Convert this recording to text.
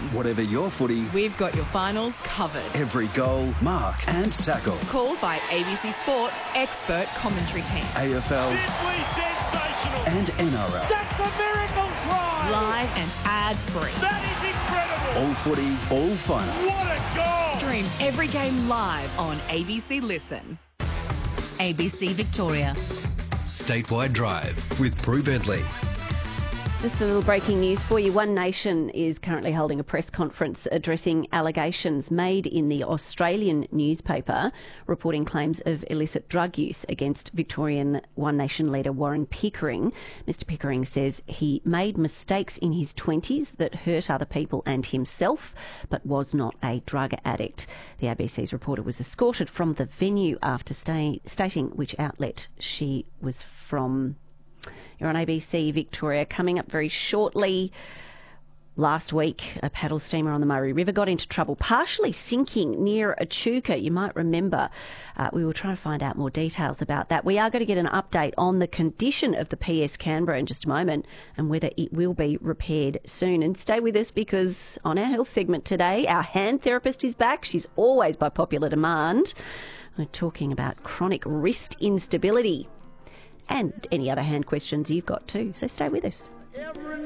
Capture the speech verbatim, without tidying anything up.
Whatever your footy, we've got your finals covered. Every goal, mark and tackle. Called by A B C Sports expert commentary team. A F L. Simply sensational. And N R L. That's a miracle try. Live and ad-free. That is incredible. All footy, all finals. What a goal. Stream every game live on A B C Listen. A B C Victoria. Statewide Drive with Prue Bentley. Just a little breaking news for you. One Nation is currently holding a press conference addressing allegations made in the Australian newspaper reporting claims of illicit drug use against Victorian One Nation leader Warren Pickering. Mister Pickering says he made mistakes in his twenties that hurt other people and himself, but was not a drug addict. The A B C's reporter was escorted from the venue after stay, stating which outlet she was from. You're on A B C Victoria. Coming up very shortly. Last week, a paddle steamer on the Murray River got into trouble, partially sinking near Echuca. You might remember uh, we were trying to find out more details about that. We are going to get an update on the condition of the P S Canberra in just a moment and whether it will be repaired soon. And stay with us because on our health segment today, our hand therapist is back. She's always by popular demand. We're talking about chronic wrist instability. And any other hand questions you've got too. So stay with us. Every